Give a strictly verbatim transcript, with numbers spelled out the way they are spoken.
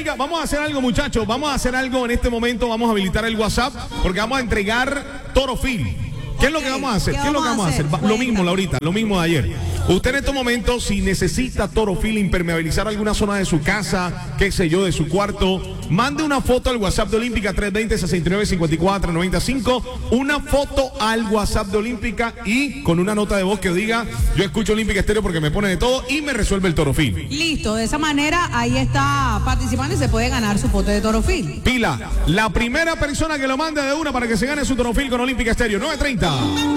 Oiga, vamos a hacer algo, muchachos. Vamos a hacer algo en este momento. Vamos a habilitar el WhatsApp porque vamos a entregar Torofil. ¿Qué es lo que vamos a hacer? ¿Qué, ¿Qué es lo que vamos a hacer? hacer? Lo mismo, Laurita, lo mismo de ayer. Usted en estos momentos, si necesita Torofil, impermeabilizar alguna zona de su casa, qué sé yo, de su cuarto, mande una foto al WhatsApp de Olímpica tres dos cero, seis nueve cinco cuatro nueve cinco, una foto al WhatsApp de Olímpica y con una nota de voz que diga, yo escucho Olímpica Estéreo porque me pone de todo y me resuelve el Torofil. Listo, de esa manera ahí está participando y se puede ganar su pote de Torofil. Pila, la primera persona que lo mande de una para que se gane su Torofil con Olímpica Estéreo, nueve treinta.